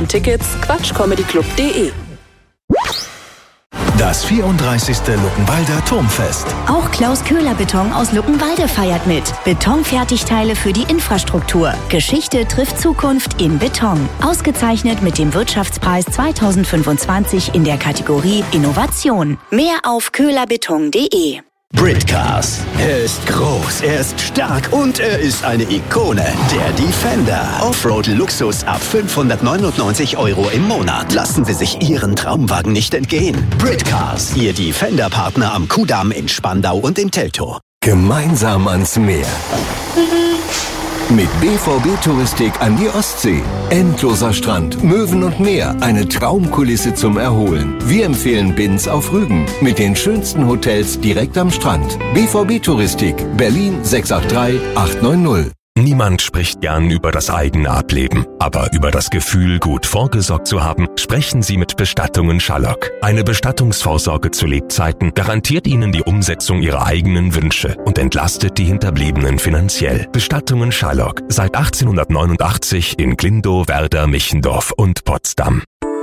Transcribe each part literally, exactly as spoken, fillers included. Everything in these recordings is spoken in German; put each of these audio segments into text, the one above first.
Tickets quatschcomedyclub punkt de. Das vierunddreißigste Luckenwalder Turmfest. Auch Klaus Köhler Beton aus Luckenwalde feiert mit. Betonfertigteile für die Infrastruktur. Geschichte trifft Zukunft in Beton. Ausgezeichnet mit dem Wirtschaftspreis zweitausendfünfundzwanzig in der Kategorie Innovation. Mehr auf köhlerbeton punkt de. Britcars. Er ist groß, er ist stark und er ist eine Ikone. Der Defender. Offroad-Luxus ab fünfhundertneunundneunzig Euro im Monat. Lassen Sie sich Ihren Traumwagen nicht entgehen. Britcars. Ihr Defender-Partner am Kudamm in Spandau und im Teltow. Gemeinsam ans Meer. Mit B V B-Touristik an die Ostsee. Endloser Strand, Möwen und Meer. Eine Traumkulisse zum Erholen. Wir empfehlen Binz auf Rügen. Mit den schönsten Hotels direkt am Strand. B V B-Touristik. Berlin sechs acht drei acht neun null. Niemand spricht gern über das eigene Ableben. Aber über das Gefühl, gut vorgesorgt zu haben, sprechen Sie mit Bestattungen Schallock. Eine Bestattungsvorsorge zu Lebzeiten garantiert Ihnen die Umsetzung Ihrer eigenen Wünsche und entlastet die Hinterbliebenen finanziell. Bestattungen Schallock. Seit achtzehnhundertneunundachtzig in Glindow, Werder, Michendorf und Potsdam.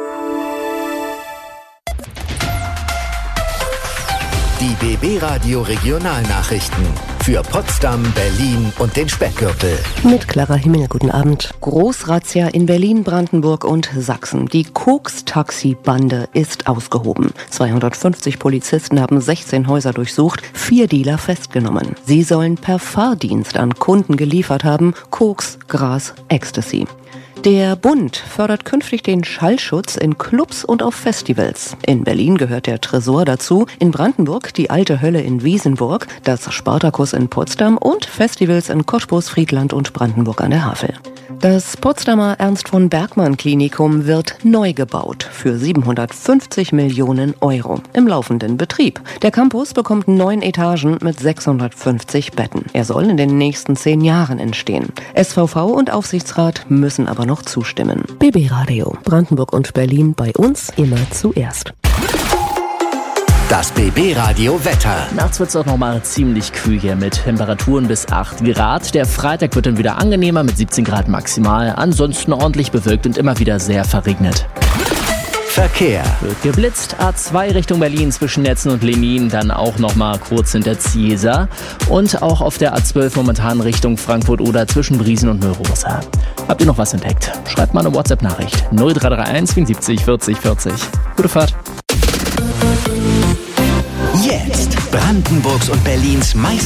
Die B B-Radio Regionalnachrichten für Potsdam, Berlin und den Speckgürtel. Mit Clara Himmel, guten Abend. Großrazzia in Berlin, Brandenburg und Sachsen. Die Koks-Taxi-Bande ist ausgehoben. zweihundertfünfzig Polizisten haben sechzehn Häuser durchsucht, vier Dealer festgenommen. Sie sollen per Fahrdienst an Kunden geliefert haben: Koks, Gras, Ecstasy. Der Bund fördert künftig den Schallschutz in Clubs und auf Festivals. In Berlin gehört der Tresor dazu, in Brandenburg die Alte Hölle in Wiesenburg, das Spartakus in Potsdam und Festivals in Cottbus, Friedland und Brandenburg an der Havel. Das Potsdamer Ernst von Bergmann Klinikum wird neu gebaut für siebenhundertfünfzig Millionen Euro im laufenden Betrieb. Der Campus bekommt neun Etagen mit sechshundertfünfzig Betten. Er soll in den nächsten zehn Jahren entstehen. S V V und Aufsichtsrat müssen aber noch zustimmen. B B Radio, Brandenburg und Berlin, bei uns immer zuerst. Das B B-Radio Wetter. Nachts wird es auch nochmal ziemlich kühl hier mit Temperaturen bis acht Grad. Der Freitag wird dann wieder angenehmer mit siebzehn Grad maximal. Ansonsten ordentlich bewölkt und immer wieder sehr verregnet. Verkehr. Wird geblitzt. A zwei Richtung Berlin zwischen Netzen und Lemin, dann auch nochmal kurz hinter Ziesa. Und auch auf der A zwölf momentan Richtung Frankfurt oder zwischen Briesen und Möhrosa. Habt ihr noch was entdeckt? Schreibt mal eine WhatsApp-Nachricht. null drei drei eins vierundsiebzig vierzig vierzig. Gute Fahrt. Jetzt Brandenburgs und Berlins Meister.